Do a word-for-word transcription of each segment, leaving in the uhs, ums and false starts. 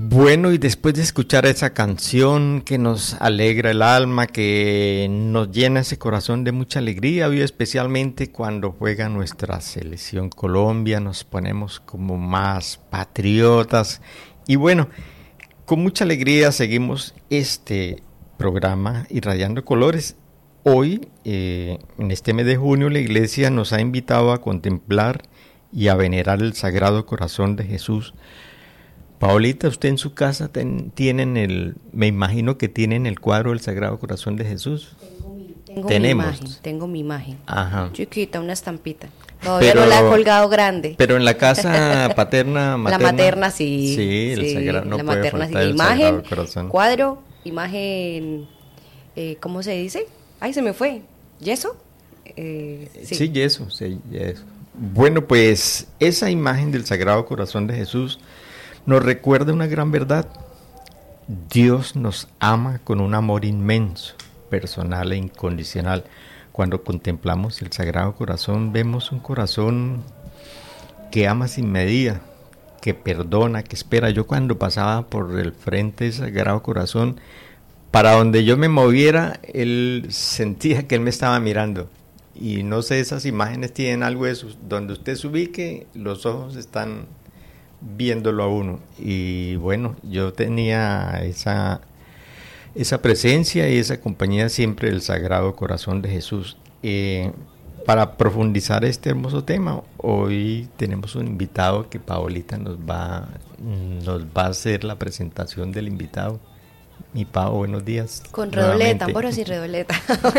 Bueno, y después de escuchar esa canción que nos alegra el alma, que nos llena ese corazón de mucha alegría, hoy especialmente cuando juega nuestra selección Colombia, nos ponemos como más patriotas. Y bueno, con mucha alegría seguimos este programa Irradiando Colores. Hoy, eh, en este mes de junio, la Iglesia nos ha invitado a contemplar y a venerar el Sagrado Corazón de Jesús. Paolita, usted en su casa ten, tienen el, me imagino que tienen el cuadro del Sagrado Corazón de Jesús. Tengo mi, tengo Tenemos. mi imagen, tengo mi imagen. Ajá. Chiquita, una estampita. Todavía Pero, no la he colgado grande. Pero en la casa paterna, materna. La materna sí. Sí, el sí, Sagrado, no la puede materna faltar sí. el Imagen, Sagrado Corazón. cuadro, imagen, eh, ¿cómo se dice? Ay, se me fue. ¿Yeso? Eh, sí. sí, yeso, sí, yeso. Bueno, pues esa imagen del Sagrado Corazón de Jesús nos recuerda una gran verdad. Dios nos ama con un amor inmenso, personal e incondicional. Cuando contemplamos el Sagrado Corazón, vemos un corazón que ama sin medida, que perdona, que espera. Yo cuando pasaba por el frente del Sagrado Corazón, para donde yo me moviera, él sentía que él me estaba mirando. Y no sé, esas imágenes tienen algo de eso. Donde usted se ubique, los ojos están viéndolo a uno. Y bueno, yo tenía esa, esa presencia y esa compañía siempre del Sagrado Corazón de Jesús. Eh, para profundizar este hermoso tema, hoy tenemos un invitado que Paolita nos va, nos va a hacer la presentación del invitado. Mi Pao, buenos días. Con redoble de tambores y redoleta.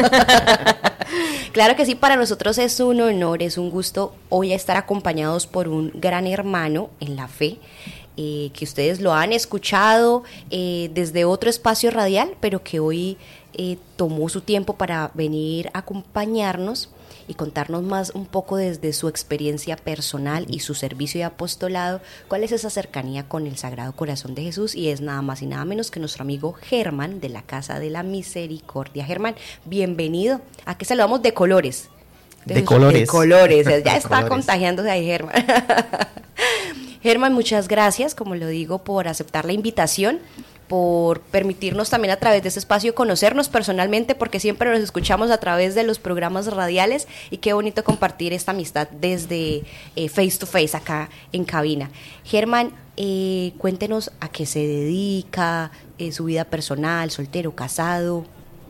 Claro que sí, para nosotros es un honor, es un gusto hoy estar acompañados por un gran hermano en la fe, eh, que ustedes lo han escuchado eh, desde otro espacio radial, pero que hoy eh, tomó su tiempo para venir a acompañarnos y contarnos más un poco desde su experiencia personal y su servicio y apostolado, cuál es esa cercanía con el Sagrado Corazón de Jesús, y es nada más y nada menos que nuestro amigo Germán de la Casa de la Misericordia. Germán, bienvenido. Aquí saludamos de colores. De, de colores. De colores, ya de está colores. Contagiándose ahí, Germán. Germán, muchas gracias, como lo digo, por aceptar la invitación, por permitirnos también a través de este espacio conocernos personalmente, porque siempre nos escuchamos a través de los programas radiales, y qué bonito compartir esta amistad desde eh, face to face acá en cabina. Germán, eh, cuéntenos a qué se dedica, eh, su vida personal, soltero, casado.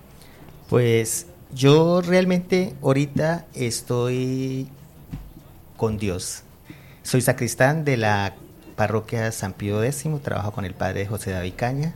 Pues yo realmente ahorita estoy con Dios. Soy sacristán de la parroquia San Pío X, trabajo con el padre José David Caña.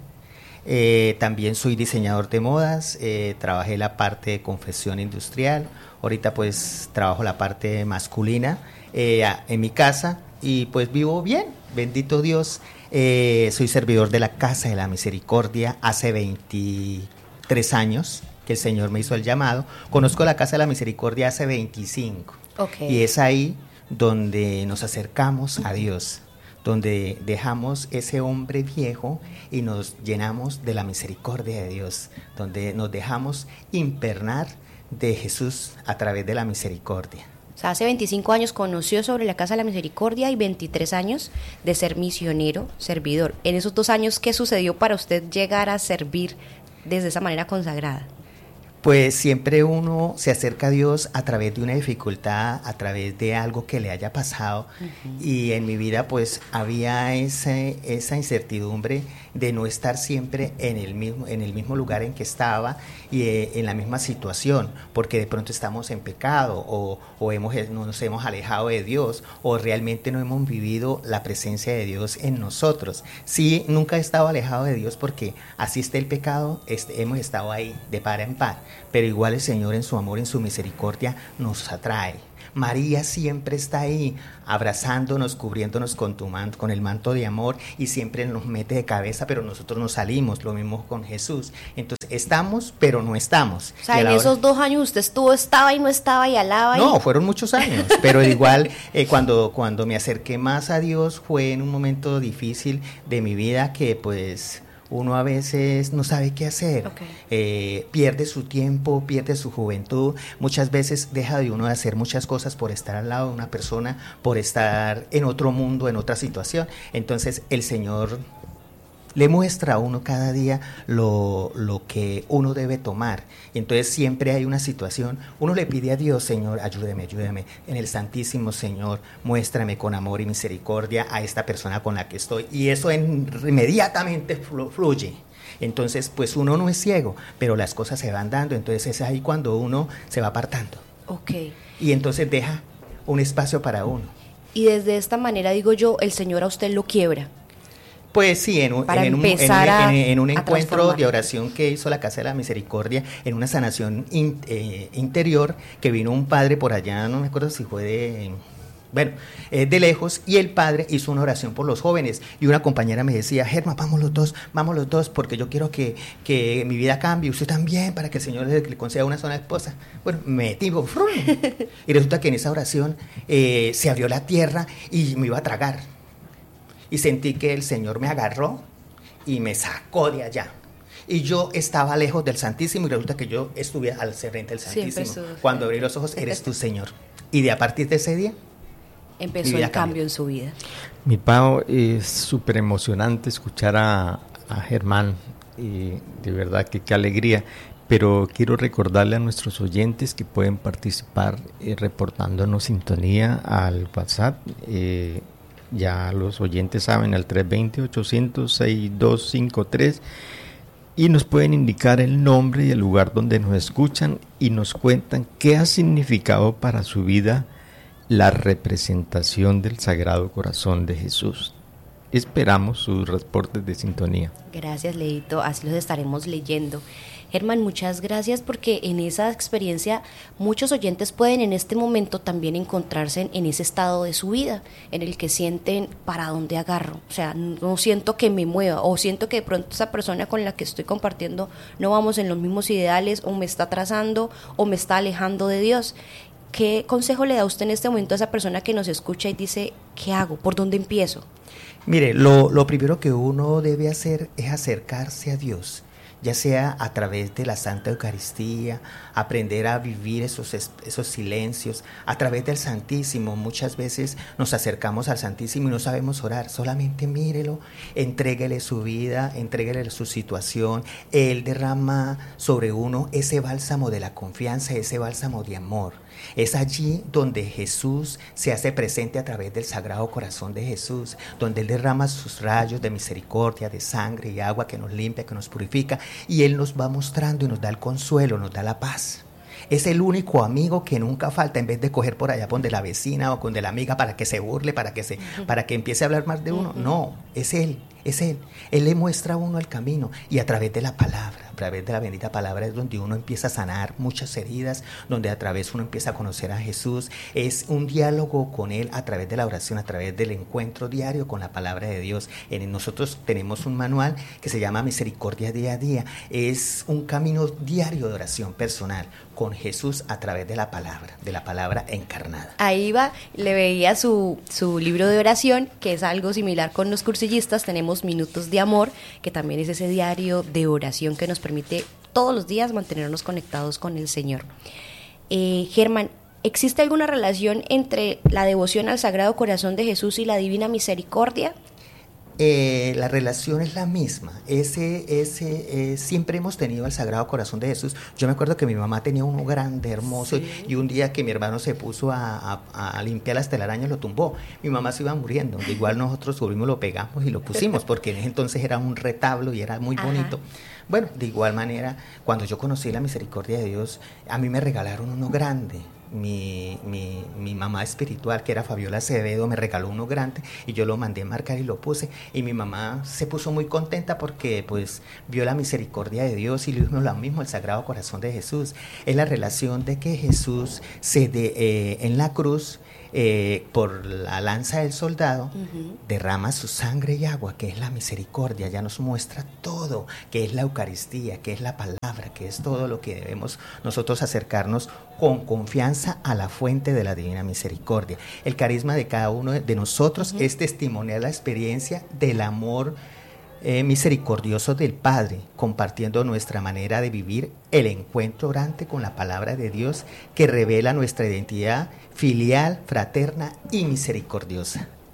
Eh, también soy diseñador de modas, eh, trabajé la parte de confección industrial, ahorita pues trabajo la parte masculina eh, en mi casa, y pues vivo bien, bendito Dios. Eh, soy servidor de la Casa de la Misericordia hace veintitrés años que el Señor me hizo el llamado. Conozco la Casa de la Misericordia hace veinticinco, okay. Y es ahí donde nos acercamos a Dios, donde dejamos ese hombre viejo y nos llenamos de la misericordia de Dios, donde nos dejamos impernar de Jesús a través de la misericordia. O sea, hace veinticinco años conoció sobre la Casa de la Misericordia y veintitrés años de ser misionero, servidor. En esos dos años, ¿qué sucedió para usted llegar a servir desde esa manera consagrada? Pues siempre uno se acerca a Dios a través de una dificultad, a través de algo que le haya pasado. Uh-huh. Y en mi vida pues había ese, esa incertidumbre de no estar siempre en el mismo, en el mismo lugar en que estaba y eh, en la misma situación, porque de pronto estamos en pecado o, o hemos, nos hemos alejado de Dios, o realmente no hemos vivido la presencia de Dios en nosotros. Sí, nunca he estado alejado de Dios, porque así está el pecado, este, hemos estado ahí de par en par. Pero igual el Señor en su amor, en su misericordia nos atrae. María siempre está ahí, abrazándonos, cubriéndonos con, tu manto, con el manto de amor, y siempre nos mete de cabeza, pero nosotros nos salimos, lo mismo con Jesús. Entonces estamos, pero no estamos. O sea, en hora... esos dos años usted estuvo, estaba y no estaba y alaba. No, y... fueron muchos años, pero igual eh, cuando, cuando me acerqué más a Dios fue en un momento difícil de mi vida que pues... uno a veces no sabe qué hacer, okay. eh, pierde su tiempo, pierde su juventud, muchas veces deja de uno de hacer muchas cosas por estar al lado de una persona, por estar en otro mundo, en otra situación. Entonces el Señor le muestra a uno cada día lo, lo que uno debe tomar. Entonces siempre hay una situación, uno le pide a Dios, Señor, ayúdeme, ayúdeme, en el Santísimo, Señor, muéstrame con amor y misericordia a esta persona con la que estoy, y eso en, inmediatamente fluye. Entonces, pues uno no es ciego, pero las cosas se van dando, entonces es ahí cuando uno se va apartando. Okay. Y entonces deja un espacio para uno. Y desde esta manera, digo yo, el Señor a usted lo quiebra. Pues sí, en un, en un, en un, en, en un encuentro de oración que hizo la Casa de la Misericordia, en una sanación in, eh, interior, que vino un padre por allá, no me acuerdo si fue de... Bueno, eh, de lejos, y el padre hizo una oración por los jóvenes, y una compañera me decía, Germán, vamos los dos, vamos los dos, porque yo quiero que, que mi vida cambie, usted también, para que el Señor le, le conceda una sola esposa. Bueno, me digo, y resulta que en esa oración eh, se abrió la tierra y me iba a tragar, y sentí que el Señor me agarró y me sacó de allá. Y yo estaba lejos del Santísimo, y resulta que yo estuve al frente del Santísimo. Cuando abrí los ojos, eres tú, Señor. Y de a partir de ese día, empezó el cambio en su vida. Mi Pau, es súper emocionante escuchar a, a Germán, y de verdad que qué alegría, pero quiero recordarle a nuestros oyentes que pueden participar eh, reportándonos sintonía al WhatsApp. Eh, ya los oyentes saben, al tres dos cero, ochocientos, sesenta y dos cincuenta y tres, y nos pueden indicar el nombre y el lugar donde nos escuchan y nos cuentan qué ha significado para su vida la representación del Sagrado Corazón de Jesús. Esperamos sus reportes de sintonía. Gracias, Leito, así los estaremos leyendo. Germán, muchas gracias, porque en esa experiencia muchos oyentes pueden en este momento también encontrarse en ese estado de su vida, en el que sienten para dónde agarro, o sea, no siento que me mueva, o siento que de pronto esa persona con la que estoy compartiendo no vamos en los mismos ideales, o me está atrasando, o me está alejando de Dios. ¿Qué consejo le da usted en este momento a esa persona que nos escucha y dice, ¿qué hago? ¿Por dónde empiezo? Mire, lo, lo primero que uno debe hacer es acercarse a Dios, ya sea a través de la Santa Eucaristía, aprender a vivir esos, esos silencios, a través del Santísimo. Muchas veces nos acercamos al Santísimo y no sabemos orar, solamente mírelo, entréguele su vida, entréguele su situación, Él derrama sobre uno ese bálsamo de la confianza, ese bálsamo de amor. Es allí donde Jesús se hace presente a través del Sagrado Corazón de Jesús, donde Él derrama sus rayos de misericordia, de sangre y agua que nos limpia, que nos purifica, y Él nos va mostrando y nos da el consuelo, nos da la paz. Es el único amigo que nunca falta, en vez de coger por allá por de la vecina o con de la amiga para que se burle, para que se, uh-huh. para que empiece a hablar más de uno. Uh-huh. No, es Él, es Él. Él le muestra a uno el camino, y a través de la palabra, a través de la bendita palabra es donde uno empieza a sanar muchas heridas, donde a través uno empieza a conocer a Jesús. Es un diálogo con Él a través de la oración, a través del encuentro diario con la palabra de Dios. En nosotros tenemos un manual que se llama Misericordia Día a Día. Es un camino diario de oración personal con Jesús a través de la palabra, de la palabra encarnada. Ahí va, le veía su, su libro de oración, que es algo similar con los cursillistas. Tenemos Minutos de Amor, que también es ese diario de oración que nos permite todos los días mantenernos conectados con el Señor. Eh, Germán, ¿existe alguna relación entre la devoción al Sagrado Corazón de Jesús y la Divina Misericordia? Eh, la relación es la misma. Ese, ese, eh, siempre hemos tenido el Sagrado Corazón de Jesús. Yo me acuerdo que mi mamá tenía uno grande, hermoso, sí. y, y un día que mi hermano se puso a, a, a limpiar las telarañas, lo tumbó. Mi mamá se iba muriendo. Igual nosotros subimos, lo pegamos y lo pusimos, porque en ese entonces era un retablo y era muy bonito. Ajá. Bueno, de igual manera, cuando yo conocí la misericordia de Dios, a mí me regalaron uno grande. Mi, mi, mi mamá espiritual, que era Fabiola Acevedo, me regaló uno grande y yo lo mandé a marcar y lo puse, y mi mamá se puso muy contenta porque pues vio la misericordia de Dios, y le dijo lo mismo, el Sagrado Corazón de Jesús. Es la relación de que Jesús se de, eh, en la cruz, Eh, por la lanza del soldado, uh-huh. derrama su sangre y agua, que es la misericordia. Ya nos muestra todo, que es la Eucaristía, que es la palabra, que es todo lo que debemos nosotros acercarnos con confianza a la fuente de la divina misericordia. El carisma de cada uno de nosotros uh-huh. es testimoniar la experiencia del amor Eh, misericordioso del Padre, compartiendo nuestra manera de vivir el encuentro orante con la palabra de Dios, que revela nuestra identidad filial, fraterna y misericordiosa.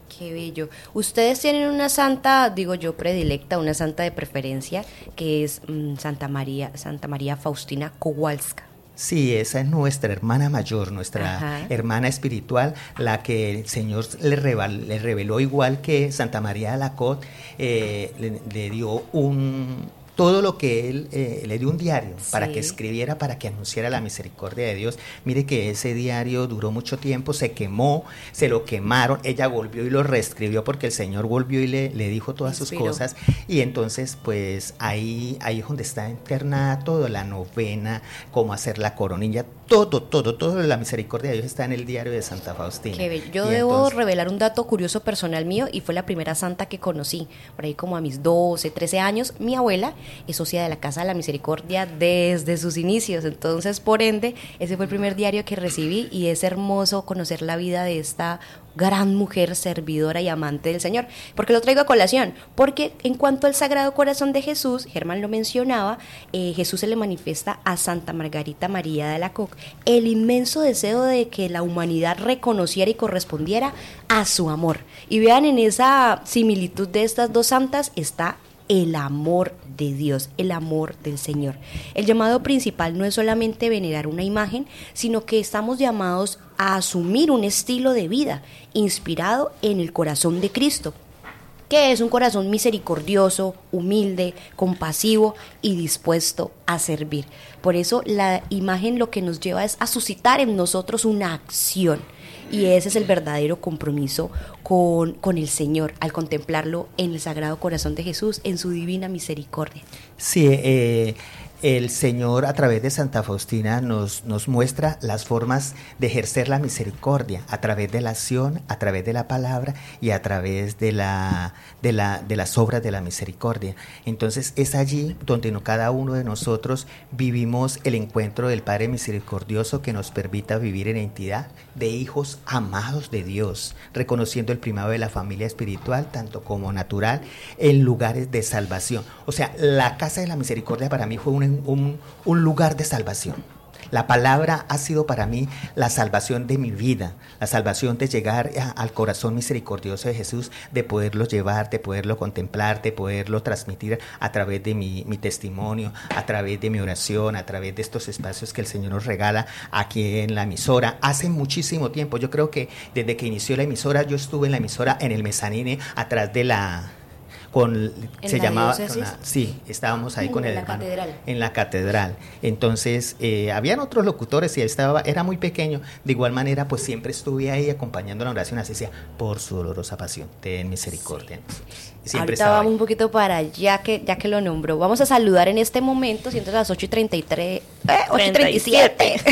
Qué bello. Ustedes tienen una santa, digo yo, predilecta, una santa de preferencia, que es mmm, Santa María, Santa María Faustina Kowalska. Sí, esa es nuestra hermana mayor, nuestra Ajá. hermana espiritual, la que el Señor le, reval, le reveló, igual que Santa María de Alacoque, eh, le, le dio un... todo lo que él, eh, le dio un diario sí. para que escribiera, para que anunciara la misericordia de Dios. Mire que ese diario duró mucho tiempo, se quemó, se lo quemaron, ella volvió y lo reescribió porque el Señor volvió y le, le dijo todas Inspiró. sus cosas, y entonces pues ahí, ahí es donde está internada todo, la novena, cómo hacer la coronilla, todo, todo, todo la misericordia de Dios está en el diario de Santa Faustina. Qué bello. Yo y debo entonces, revelar un dato curioso personal mío, y fue la primera santa que conocí, por ahí como a mis doce, trece años. Mi abuela es socia de la Casa de la Misericordia desde sus inicios, entonces por ende ese fue el primer diario que recibí, y es hermoso conocer la vida de esta gran mujer servidora y amante del Señor. ¿Por qué lo traigo a colación? Porque en cuanto al Sagrado Corazón de Jesús, Germán lo mencionaba, eh, Jesús se le manifiesta a Santa Margarita María de Alacoque el inmenso deseo de que la humanidad reconociera y correspondiera a su amor. Y vean, en esa similitud de estas dos santas está el amor de Dios, el amor del Señor. El llamado principal no es solamente venerar una imagen, sino que estamos llamados a asumir un estilo de vida inspirado en el corazón de Cristo, que es un corazón misericordioso, humilde, compasivo y dispuesto a servir. Por eso la imagen lo que nos lleva es a suscitar en nosotros una acción. Y ese es el verdadero compromiso con, con el Señor, al contemplarlo en el Sagrado Corazón de Jesús, en su divina misericordia. Sí, eh, el Señor a través de Santa Faustina nos, nos muestra las formas de ejercer la misericordia, a través de la acción, a través de la palabra y a través de, la, de, la, de las obras de la misericordia. Entonces es allí donde no, cada uno de nosotros vivimos el encuentro del Padre Misericordioso, que nos permita vivir en entidad de hijos amados de Dios, reconociendo el primado de la familia espiritual, tanto como natural, en lugares de salvación. O sea, la Casa de la Misericordia para mí fue un Un, un lugar de salvación. La palabra ha sido para mí la salvación de mi vida, la salvación de llegar a, al corazón misericordioso de Jesús, de poderlo llevar, de poderlo contemplar, de poderlo transmitir a través de mi, mi testimonio, a través de mi oración, a través de estos espacios que el Señor nos regala aquí en la emisora. Hace muchísimo tiempo, yo creo que desde que inició la emisora, yo estuve en la emisora en el mezanine, atrás de la... con se llamaba con la, sí, estábamos ahí en con el la hermano catedral. en la catedral. Entonces eh, habían otros locutores y él estaba, era muy pequeño. De igual manera, pues siempre estuve ahí acompañando la oración, así decía: por su dolorosa pasión, ten misericordia. Sí. Ahorita vamos ahí un poquito para allá, que ya que lo nombró. Vamos a saludar en este momento, siendo las ocho y treinta y tres, eh, ocho y treinta y siete.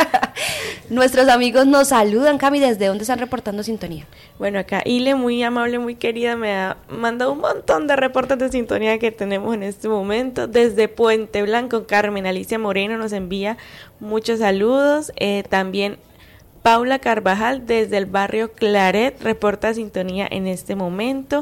Nuestros amigos nos saludan. Cami, ¿desde dónde están reportando sintonía? Bueno, acá Ile, muy amable, muy querida, me ha mandado un montón de reportes de sintonía que tenemos en este momento. Desde Puente Blanco, Carmen Alicia Moreno nos envía muchos saludos. Eh, también Paula Carvajal desde el barrio Claret reporta sintonía en este momento.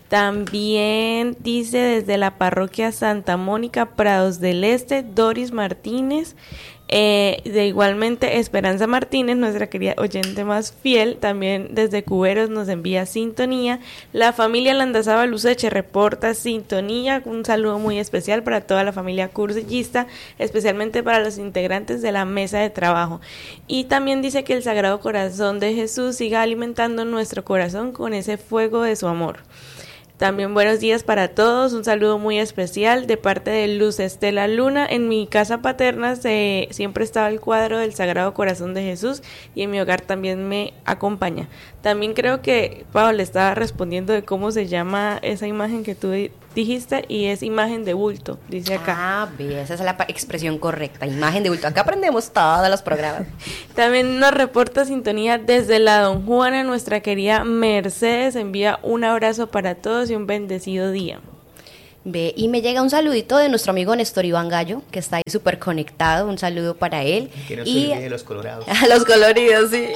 También dice desde la parroquia Santa Mónica, Prados del Este, Doris Martínez. Eh, de igualmente Esperanza Martínez, nuestra querida oyente más fiel, también desde Cuberos nos envía sintonía. La familia Landazábal Useche reporta sintonía. Un saludo muy especial para toda la familia cursillista, especialmente para los integrantes de la mesa de trabajo. Y también dice que el Sagrado Corazón de Jesús siga alimentando nuestro corazón con ese fuego de su amor. También buenos días para todos, un saludo muy especial de parte de Luz Estela Luna. En mi casa paterna se, siempre estaba el cuadro del Sagrado Corazón de Jesús y en mi hogar también me acompaña. También creo que Pablo le estaba respondiendo de cómo se llama esa imagen que tú dijiste, y es imagen de bulto, dice acá. Ah, ve, esa es la expresión correcta, imagen de bulto. Acá aprendemos todos los programas. También nos reporta sintonía desde la Don Juana, nuestra querida Mercedes envía un abrazo para todos y un bendecido día. Ve, y me llega un saludito de nuestro amigo Néstor Iván Gallo, que está ahí súper conectado, un saludo para él. Que no se y olvide de los colorados. A los coloridos, sí.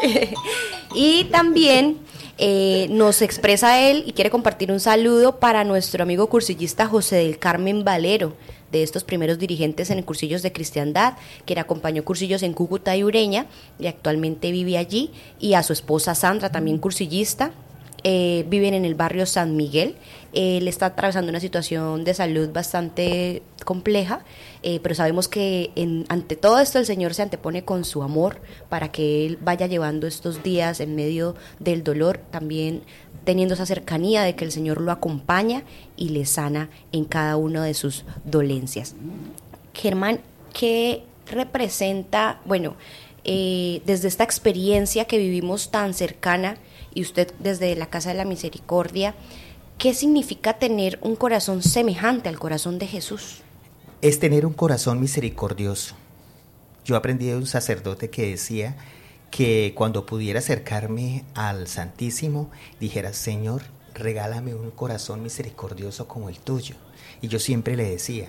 Y también eh, nos expresa él y quiere compartir un saludo para nuestro amigo cursillista José del Carmen Valero, de estos primeros dirigentes en Cursillos de Cristiandad, quien acompañó Cursillos en Cúcuta y Ureña, y actualmente vive allí, y a su esposa Sandra, también cursillista. eh, viven en el barrio San Miguel. Él está atravesando una situación de salud bastante compleja, eh, pero sabemos que en, ante todo esto el Señor se antepone con su amor para que Él vaya llevando estos días en medio del dolor, también teniendo esa cercanía de que el Señor lo acompaña y le sana en cada una de sus dolencias. Germán, ¿qué representa, bueno, eh, desde esta experiencia que vivimos tan cercana y usted desde la Casa de la Misericordia, qué significa tener un corazón semejante al corazón de Jesús? Es tener un corazón misericordioso. Yo aprendí de un sacerdote que decía que cuando pudiera acercarme al Santísimo, dijera, Señor, regálame un corazón misericordioso como el tuyo. Y yo siempre le decía,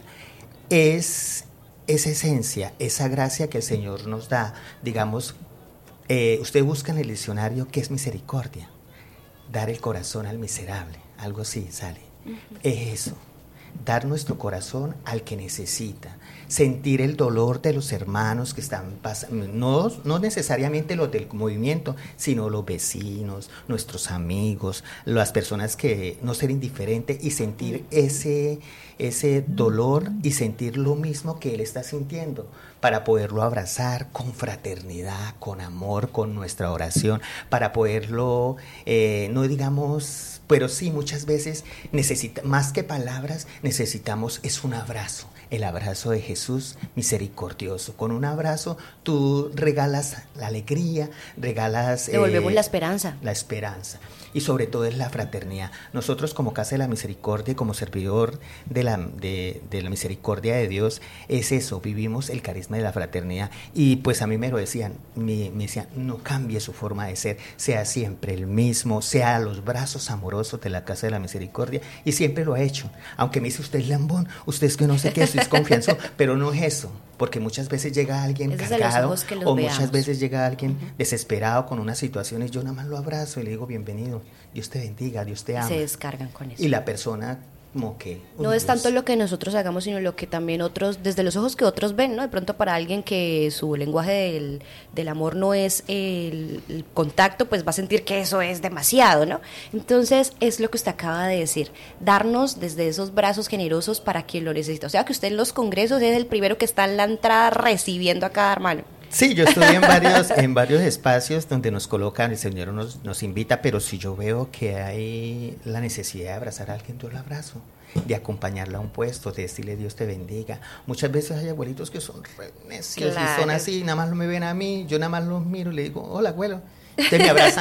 es esa esencia, esa gracia que el Señor nos da. Digamos, eh, usted busca en el diccionario qué es misericordia. Dar el corazón al miserable, algo así sale. Uh-huh. Es eso, dar nuestro corazón al que necesita, sentir el dolor de los hermanos que están pasando, no, no necesariamente los del movimiento, sino los vecinos, nuestros amigos, las personas que no ser indiferente y sentir ese, ese dolor y sentir lo mismo que él está sintiendo, para poderlo abrazar con fraternidad, con amor, con nuestra oración, para poderlo, eh, no digamos, pero sí muchas veces necesita, más que palabras, necesitamos es un abrazo, el abrazo de Jesús misericordioso. Con un abrazo tú regalas la alegría, regalas... Devolvemos eh, la esperanza. La esperanza. Y sobre todo es la fraternidad. Nosotros como Casa de la Misericordia, como servidor de la, de, de la misericordia de Dios, es eso, vivimos el carisma de la fraternidad. Y pues a mí me lo decían, me, me decían, no cambie su forma de ser, sea siempre el mismo, sea a los brazos amorosos de la Casa de la Misericordia, y siempre lo ha hecho. Aunque me dice, usted es lambón, usted es que no sé qué, usted es confianzón, pero no es eso, porque muchas veces llega alguien es cargado, o veamos. muchas veces llega alguien uh-huh. desesperado con una situación y yo nada más lo abrazo y le digo, bienvenido, Dios te bendiga, Dios te ama. Se descargan con eso. Y la persona como que... No es tanto lo que nosotros hagamos, sino lo que también otros, desde los ojos que otros ven, ¿no? De pronto para alguien que su lenguaje del, del amor no es el, el contacto, pues va a sentir que eso es demasiado, ¿no? Entonces es lo que usted acaba de decir, darnos desde esos brazos generosos para quien lo necesita. O sea que usted en los congresos es el primero que está en la entrada recibiendo a cada hermano. Sí, yo estoy en varios, en varios espacios donde nos colocan, el Señor nos, nos invita, pero si yo veo que hay la necesidad de abrazar a alguien, yo lo abrazo, de acompañarla a un puesto, de decirle Dios te bendiga. Muchas veces hay abuelitos que son re necios claro. y son así, nada más me ven a mí, yo nada más los miro y le digo, hola abuelo, usted me abraza.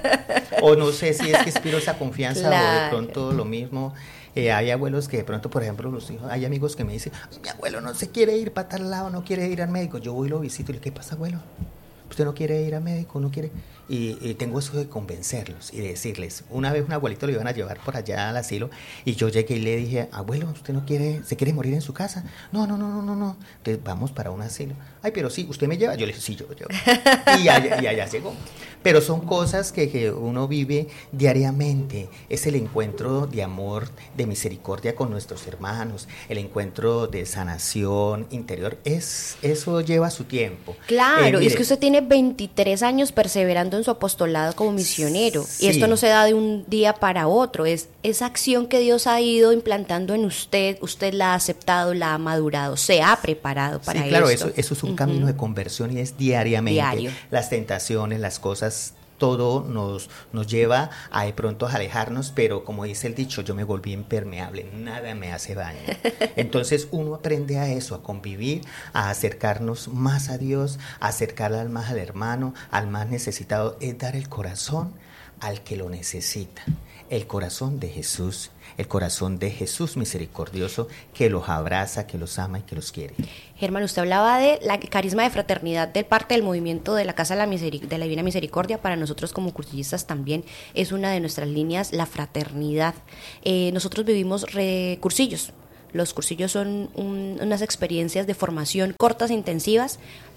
O no sé si es que inspiro esa confianza claro. o de pronto lo mismo. Eh, hay abuelos que de pronto, por ejemplo, los hijos, hay amigos que me dicen, mi abuelo no se quiere ir para tal lado, no quiere ir al médico. Yo voy y lo visito y le digo, ¿qué pasa, abuelo? ¿Usted no quiere ir al médico? ¿No quiere? Y, y tengo eso de convencerlos y de decirles. Una vez un abuelito lo iban a llevar por allá al asilo y yo llegué y le dije, abuelo, ¿usted no quiere, se quiere morir en su casa? No, no, no, no, no, no. Entonces vamos para un asilo. Ay, pero sí, ¿usted me lleva? Yo le dije, sí, yo lo llevo. Y allá, y allá llegó. Pero son cosas que, que uno vive diariamente. Es el encuentro de amor, de misericordia con nuestros hermanos, el encuentro de sanación interior. Es, eso lleva su tiempo. Claro, eh, mire, y es que usted tiene veintitrés años perseverando en su apostolado como misionero. Sí. Y esto no se da de un día para otro. Es esa acción que Dios ha ido implantando en usted. Usted la ha aceptado, la ha madurado, se ha preparado para sí, claro, esto. Eso, eso es un uh-huh. camino de conversión y es diariamente. Diario. Las tentaciones, las cosas, todo nos, nos lleva a de pronto a alejarnos, pero como dice el dicho, yo me volví impermeable, nada me hace daño. Entonces uno aprende a eso, a convivir, a acercarnos más a Dios, a acercar al más al hermano, al más necesitado, es dar el corazón al que lo necesita. El corazón de Jesús, el corazón de Jesús misericordioso que los abraza, que los ama y que los quiere. Germán, usted hablaba de la carisma de fraternidad de parte del movimiento de la Casa de la, Miseric- de la Divina Misericordia. Para nosotros como cursillistas también es una de nuestras líneas, la fraternidad. Eh, nosotros vivimos re- cursillos. Los cursillos son un, unas experiencias de formación cortas e intensivas,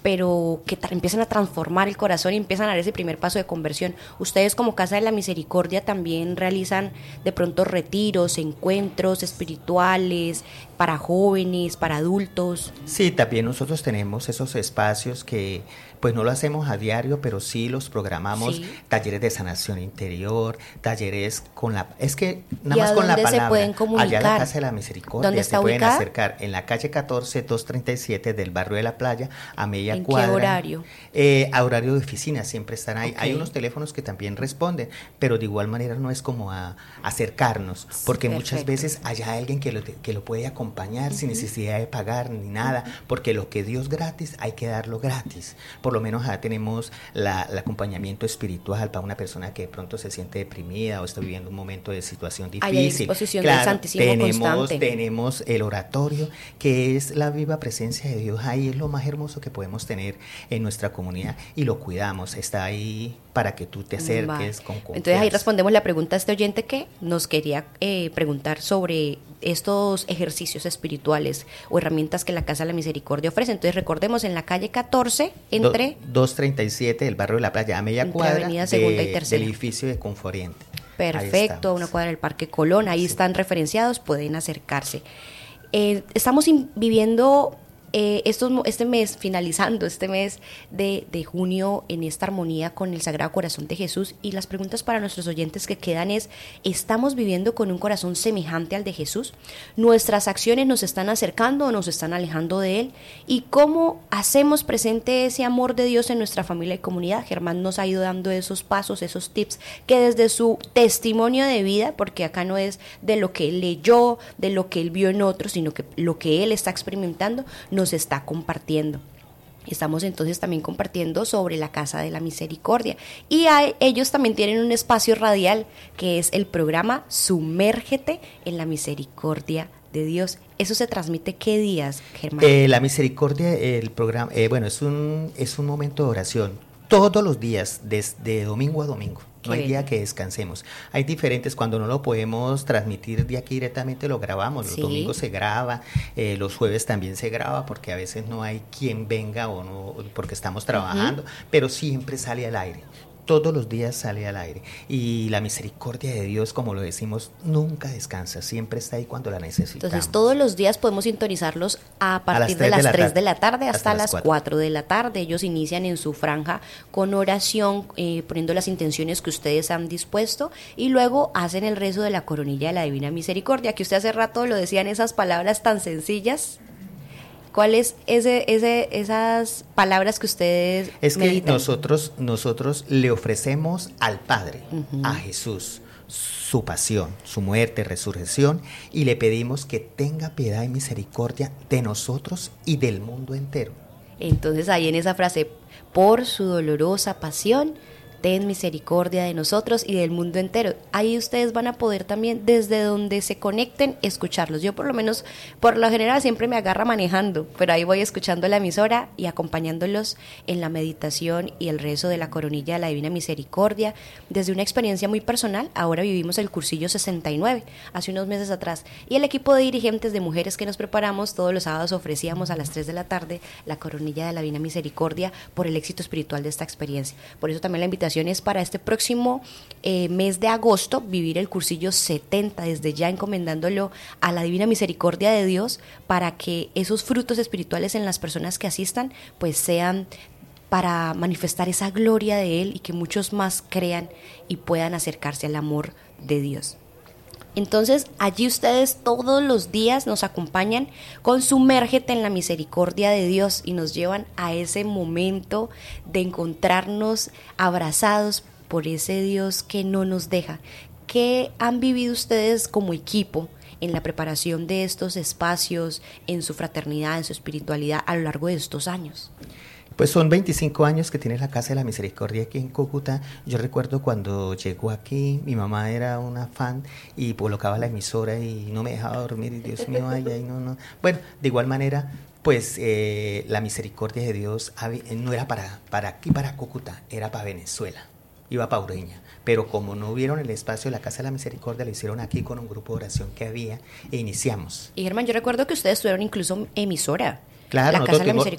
pero que tra- empiezan a transformar el corazón y empiezan a dar ese primer paso de conversión. Ustedes como Casa de la Misericordia también realizan de pronto retiros, encuentros espirituales para jóvenes, para adultos. Sí, también nosotros tenemos esos espacios que pues no lo hacemos a diario, pero sí los programamos, Sí. talleres de sanación interior, talleres con la... Es que ¿Y nada a más con la dónde se palabra, pueden allá comunicar? a la Casa de la Misericordia, ¿Dónde se está pueden ubicada? acercar en la calle catorce, doscientos treinta y siete del barrio de la Playa, a media ¿En qué cuadra. horario? Eh, a horario de oficina, siempre están ahí. Ok. Hay unos teléfonos que también responden, pero de igual manera no es como a acercarnos, porque muchas Perfecto. veces hay alguien que lo, que lo puede acompañar sin necesidad de pagar ni nada, porque lo que Dios gratis hay que darlo gratis. Por lo menos acá tenemos la, el acompañamiento espiritual para una persona que de pronto se siente deprimida o está viviendo un momento de situación Hay difícil. exposición del Santísimo tenemos, constante. tenemos el oratorio, que es la viva presencia de Dios. Ahí es lo más hermoso que podemos tener en nuestra comunidad y lo cuidamos. Está ahí para que tú te acerques Vale. con confianza. Entonces ahí respondemos la pregunta a este oyente que nos quería eh, preguntar sobre estos ejercicios espirituales o herramientas que la Casa de la Misericordia ofrece. Entonces recordemos, en la calle catorce, entre... Do- doscientos treinta y siete del barrio de la Playa, a media Entre cuadra Avenida Segunda y de- Tercera. del edificio de Conforiente. Ahí Perfecto, a estamos. una cuadra del Parque Colón, ahí Sí. están referenciados, pueden acercarse. Eh, estamos in- viviendo eh, estos, mo- este mes, finalizando este mes de, de junio en esta armonía con el Sagrado Corazón de Jesús, y las preguntas para nuestros oyentes que quedan es: ¿estamos viviendo con un corazón semejante al de Jesús? ¿Nuestras acciones nos están acercando o nos están alejando de Él? ¿Y cómo hacemos presente ese amor de Dios en nuestra familia y comunidad? Germán nos ha ido dando esos pasos, esos tips, que desde su testimonio de vida, porque acá no es de lo que él leyó, de lo que él vio en otros, sino que lo que él está experimentando, nos está compartiendo. Estamos entonces también compartiendo sobre la Casa de la Misericordia, y a, ellos también tienen un espacio radial que es el programa Sumérgete en la Misericordia de Dios. ¿Eso se transmite qué días, Germán? Eh, la misericordia, el programa, eh, bueno, es un, es un momento de oración todos los días, desde domingo a domingo. No hay Qué día bien. que descansemos. Hay diferentes, cuando no lo podemos transmitir de aquí directamente lo grabamos. Los Sí. domingos se graba, eh, los jueves también se graba, porque a veces no hay quien venga o no, porque estamos trabajando, pero siempre sale al aire. Todos los días sale al aire. Y la misericordia de Dios, como lo decimos, nunca descansa, siempre está ahí cuando la necesitamos. Entonces todos los días podemos sintonizarlos a partir de tres las de la tres tarde. de la tarde hasta, Hasta las las cuatro. cuatro de la tarde. Ellos inician en su franja con oración, eh, poniendo las intenciones que ustedes han dispuesto, y luego hacen el rezo de la coronilla de la Divina Misericordia, que usted hace rato lo decía en esas palabras tan sencillas. ¿Cuáles ese, ese, esas palabras que ustedes Es que meditan? nosotros, nosotros le ofrecemos al Padre, Ujú. a Jesús, su pasión, su muerte, resurrección, y le pedimos que tenga piedad y misericordia de nosotros y del mundo entero. Entonces ahí en esa frase, por su dolorosa pasión, ten misericordia de nosotros y del mundo entero. Ahí ustedes van a poder también, desde donde se conecten, escucharlos. Yo por lo menos, por lo general, siempre me agarra manejando, pero ahí voy escuchando la emisora y acompañándolos en la meditación y el rezo de la coronilla de la Divina Misericordia. Desde una experiencia muy personal, ahora vivimos el cursillo sesenta y nueve, hace unos meses atrás, y el equipo de dirigentes de mujeres que nos preparamos, todos los sábados ofrecíamos a las tres de la tarde la coronilla de la Divina Misericordia por el éxito espiritual de esta experiencia. Por eso también la invitación es para este próximo eh, mes de agosto, vivir el cursillo setenta, desde ya encomendándolo a la Divina Misericordia de Dios, para que esos frutos espirituales en las personas que asistan pues sean para manifestar esa gloria de Él, y que muchos más crean y puedan acercarse al amor de Dios. Entonces, allí ustedes todos los días nos acompañan con Sumérgete en la Misericordia de Dios, y nos llevan a ese momento de encontrarnos abrazados por ese Dios que no nos deja. ¿Qué han vivido ustedes como equipo en la preparación de estos espacios, en su fraternidad, en su espiritualidad a lo largo de estos años? Pues son veinticinco años que tiene la Casa de la Misericordia aquí en Cúcuta. Yo recuerdo cuando llegó aquí, mi mamá era una fan y colocaba la emisora y no me dejaba dormir, y Dios mío, ay, ay, no, no. Bueno, de igual manera, pues eh, la misericordia de Dios no era para, para aquí, para Cúcuta, era para Venezuela, iba para Ureña. Pero como no vieron el espacio de la Casa de la Misericordia, lo hicieron aquí con un grupo de oración que había, e iniciamos. Y Germán, yo recuerdo que ustedes tuvieron incluso emisora. Claro, la nosotros Casa de la tuvimos,